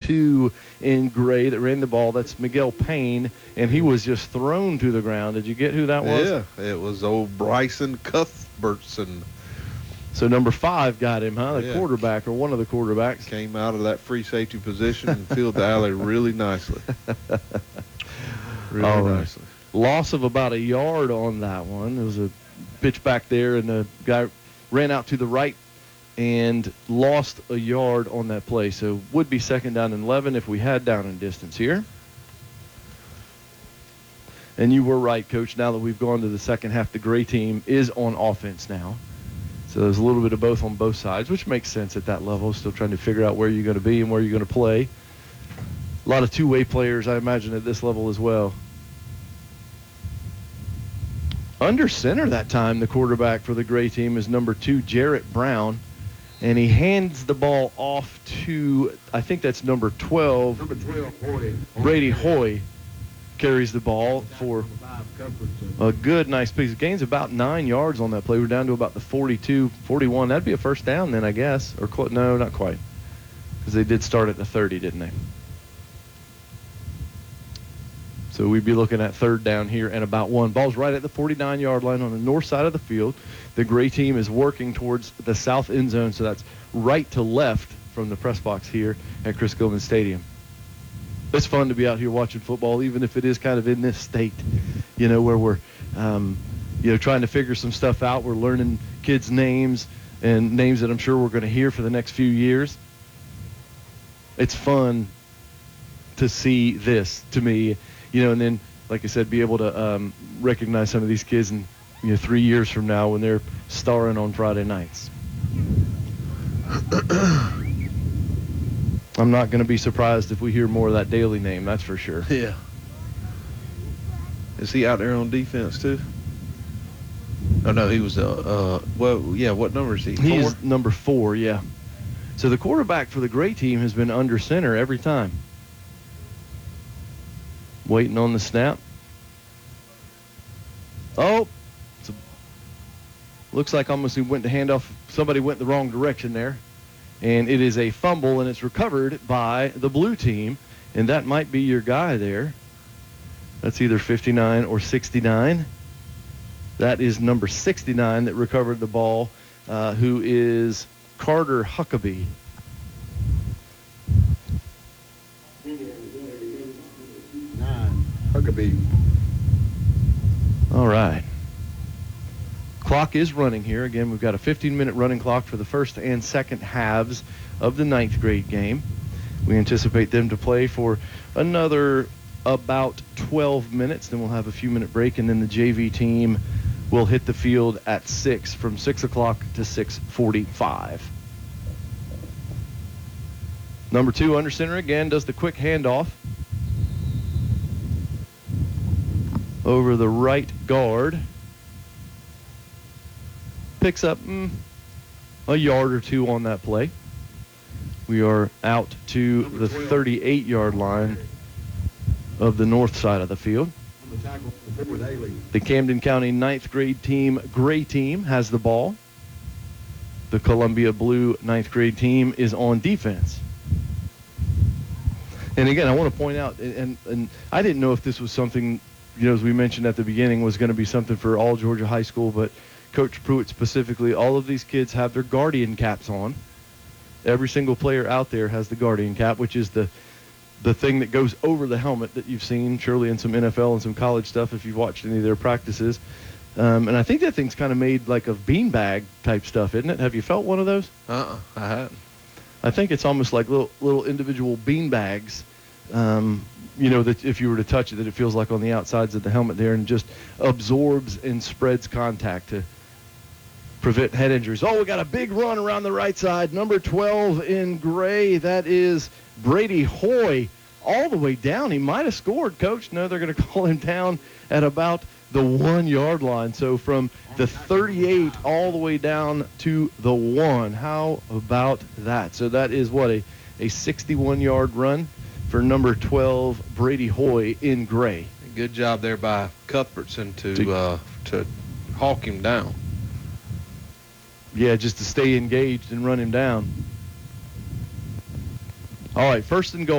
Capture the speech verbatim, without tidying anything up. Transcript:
two in gray that ran the ball. That's Miguel Payne, and he was just thrown to the ground. Did you get who that was? Yeah, it was old Bryson Cuthbertson. So number five got him, huh? The Yeah. quarterback or one of the quarterbacks. Came out of that free safety position and filled the alley really nicely. Really All right. nicely. Loss of about a yard on that one. It was a pitch back there, and the guy ran out to the right and lost a yard on that play. So would be second down and eleven if we had down and distance here. And you were right, Coach. Now that we've gone to the second half, the gray team is on offense now. So there's a little bit of both on both sides, which makes sense at that level. Still trying to figure out where you're going to be and where you're going to play. A lot of two-way players, I imagine, at this level as well. Under center that time, the quarterback for the gray team is number two, Jarrett Brown. And he hands the ball off to, I think that's number twelve. Number twelve, Hoy. Brady Hoy carries the ball for a good, nice piece. Gains about nine yards on that play. We're down to about the forty-two, forty-one. That'd be a first down then, I guess. Or cl- no, not quite. Because they did start at the thirty, didn't they? So we'd be looking at third down here and about one. Ball's right at the forty-nine-yard line on the north side of the field. The gray team is working towards the south end zone, so that's right to left from the press box here at Chris Gilman Stadium. It's fun to be out here watching football, even if it is kind of in this state, you know, where we're, um, you know, trying to figure some stuff out. We're learning kids' names and names that I'm sure we're going to hear for the next few years. It's fun to see this, to me, you know, and then, like I said, be able to um, recognize some of these kids in, you know, three years from now when they're starring on Friday nights. I'm not going to be surprised if we hear more of that Daly name, that's for sure. Yeah. Is he out there on defense too? Oh no, he was uh, uh well yeah. What number is he? He Four? is number four, yeah. So the quarterback for the gray team has been under center every time. Waiting on the snap. Oh, it's a, looks like almost he went to hand off. Somebody went the wrong direction there. And it is a fumble, and it's recovered by the blue team. And that might be your guy there. That's either fifty-nine or sixty-nine. That is number sixty-nine that recovered the ball, uh, who is Carter Huckabee. Nine, Huckabee. All right. Clock is running here. Again, we've got a fifteen-minute running clock for the first and second halves of the ninth grade game. We anticipate them to play for another about twelve minutes. Then we'll have a few-minute break, and then the J V team will hit the field at six, from six o'clock to six forty-five. Number two, under center again, does the quick handoff over the right guard. Picks up mm, a yard or two on that play. We are out to the thirty-eight-yard line of the north side of the field. The Camden County ninth grade team, gray team, has the ball. The Columbia Blue ninth grade team is on defense. And again, I want to point out, and, and I didn't know if this was something, you know, as we mentioned at the beginning, was going to be something for all Georgia high school, but Coach Pruitt specifically, all of these kids have their Guardian caps on. Every single player out there has the Guardian cap, which is the the thing that goes over the helmet that you've seen surely in some N F L and some college stuff if you've watched any of their practices. Um, and I think that thing's kind of made like of beanbag type stuff, isn't it? Have you felt one of those? Uh-uh, I hadn't. I think it's almost like little little individual beanbags, um, you know, that if you were to touch it, that it feels like on the outsides of the helmet there, and just absorbs and spreads contact to prevent head injuries. Oh, we got a big run around the right side. Number twelve in gray, that is Brady Hoy, all the way down. He might have scored, Coach. No, they're going to call him down at about the one-yard line. So from the thirty-eight all the way down to the one. How about that? So that is, what, a, a sixty-one-yard run for number twelve, Brady Hoy in gray. Good job there by Cuthbertson to, To- uh, to hawk him down. Yeah, just to stay engaged and run him down. All right, first and goal.